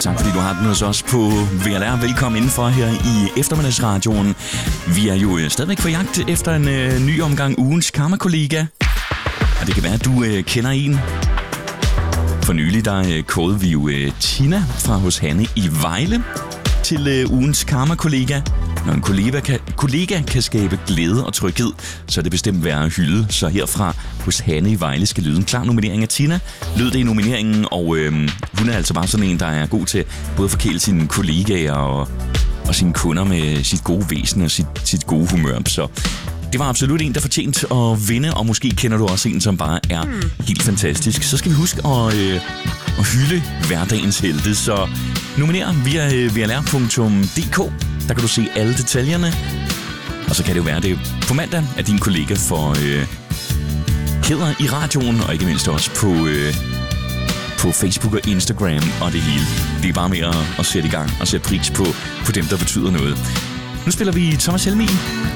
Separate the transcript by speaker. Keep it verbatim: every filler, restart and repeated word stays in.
Speaker 1: Tak fordi du har den hos os på V L R. Velkommen indenfor her i eftermiddagsradioen. Vi er jo stadigvæk på jagt efter en øh, ny omgang ugens karma-kollega. Og det kan være, at du øh, kender en. For nylig der øh, kårede vi jo øh, Tina fra hos Hanne i Vejle til øh, ugens karma-kollega. Når en kollega kan, kollega kan skabe glæde og tryghed, så er det bestemt værd at hylde. Så herfra hos Hanne i Vejle skal lyde en klar nominering af Tina. Lød det i nomineringen, og øh, hun er altså bare sådan en, der er god til både at forkæle sine kollegaer og, og sine kunder med sit gode væsen og sit, sit gode humør. Så det var absolut en, der fortjente at vinde, og måske kender du også en, som bare er mm. helt fantastisk. Så skal vi huske at, øh, at hylde hverdagens helte. Så nominer via v l r punktum d k. Der kan du se alle detaljerne. Og så kan det jo være, det på mandag, at din kollega får øh, kæder i radioen, og ikke mindst også på, øh, på Facebook og Instagram og det hele. Det er bare med at, at sætte i gang og sætte pris på, på dem, der betyder noget. Nu spiller vi Thomas Helmig.